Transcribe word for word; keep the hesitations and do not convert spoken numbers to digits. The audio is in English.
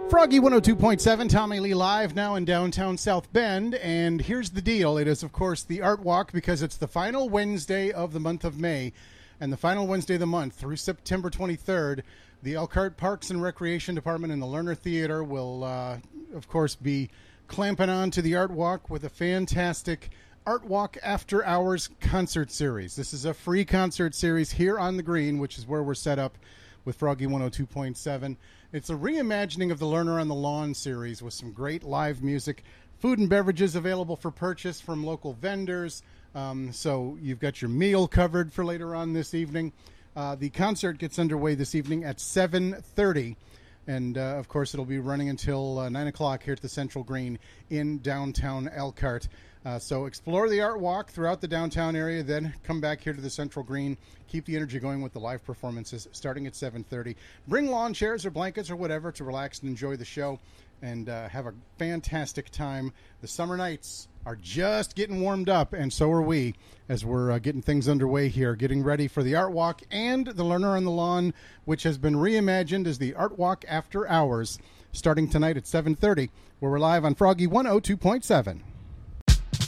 Froggy one oh two point seven, Tommy Lee live now in downtown South Bend. And here's the deal. It is, of course, the Art Walk because it's the final Wednesday of the month of May. And the final Wednesday of the month through September twenty-third, the Elkhart Parks and Recreation Department and the Lerner Theater will, uh, of course, be clamping on to the Art Walk with a fantastic Art Walk After Hours concert series. This is a free concert series here on the Green, which is where we're set up with Froggy one oh two point seven. It's a reimagining of the Lerner on the Lawn series with some great live music, food and beverages available for purchase from local vendors. Um, so you've got your meal covered for later on this evening. Uh, the concert gets underway this evening at seven thirty. And, uh, of course, it'll be running until uh, nine o'clock here at the Central Green in downtown Elkhart. Uh, so explore the Art Walk throughout the downtown area, then come back here to the Central Green. Keep the energy going with the live performances starting at seven thirty. Bring lawn chairs or blankets or whatever to relax and enjoy the show and uh, have a fantastic time. The summer nights are just getting warmed up, and so are we as we're uh, getting things underway here, getting ready for the Art Walk and the Lerner on the Lawn, which has been reimagined as the Art Walk After Hours, starting tonight at seven thirty, where we're live on Froggy one oh two point seven.